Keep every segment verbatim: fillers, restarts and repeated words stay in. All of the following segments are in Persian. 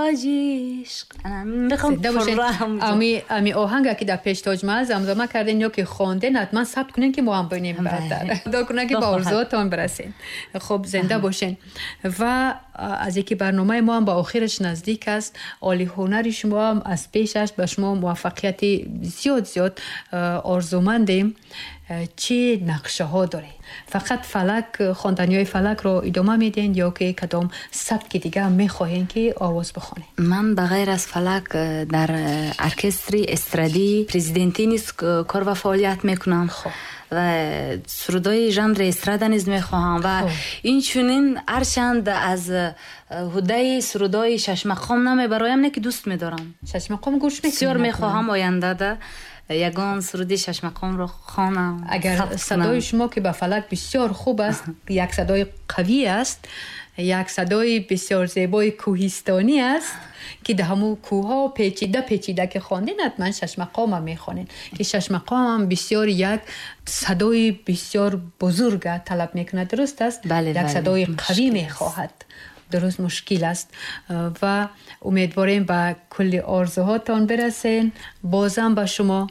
عشق بخوام فرام امی امی آهنگ که در پیش تاج محل زمزمه کردین یا که خواندین حتما ثبت کنین که ما هم ببینیم بعد خدا کنه که با آرزوهاتون برسین. خب زنده باشین. و از اینکه برنامه ما هم با آخرش نزدیک است، عالی هنر شما هم از پیشش به شما موفقیت زیاد زیاد آرزومندیم. چه نقشه ها داره؟ فقط فلک، خواندنی های فلک رو ادامه میدین یا که کدام سبک دیگه هم میخواهین که آواز بخونین؟ من بغیر از فلک در ارکستری استرادی پرزیدنتی نیز کار و فعالیت میکنم. خب و سرودای ژانر استرادا نیز میخواهم و این چونین هرچند از هده سرودای شش مقام نمیبرایم، نه که دوست میدارم. شش مقام گوش میکنم. بسیار میخواهم آینده ده یگان سرودی شش مقام رو خوانم. اگر صدای شما که به فلک بسیار خوب است، یک صدای قوی است، یک صدای بسیار زیبای کوهستانی است که ده همو کوها پیچیده پیچیده که خواندین، حتما شش مقام هم میخوانین که شش مقام هم بسیار یک صدای بسیار بزرگ طلب میکنه. درست است؟ بله یک بله صدای قوی میخواهد. درست مشکل است و امیدواریم به کل آرزوهاتان برسین. بازم به شما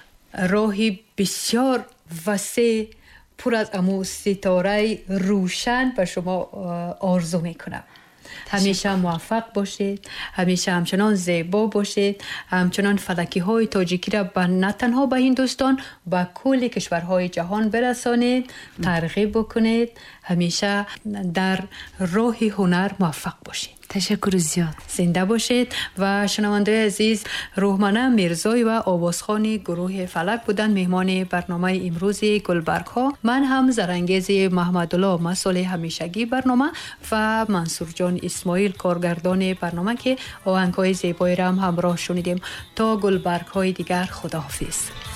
راهی بسیار وسیع پر از امو ستاره روشن به شما آرزو میکنم. همیشه موفق باشید، همیشه همچنان زیبا باشید، همچنان فلکی های تاجیکی را نه تنها به هندوستان، به کل کشورهای جهان برسانید، ترغیب بکنید، همیشه در راه هنر موفق باشید. تشکر زیاد. زنده باشید. و شنونده عزیز، روحمنه میرزایی و آوازخوان گروه فلک بودن مهمان برنامه امروز گلبرگ ها. من هم زرنگیز محمدالله مسئول همیشگی برنامه و منصور جان اسماعیل کارگردان برنامه که آهنگ‌های زیبایی را هم همراه شنیدیم. تا گلبرگ های دیگر، خداحافظ.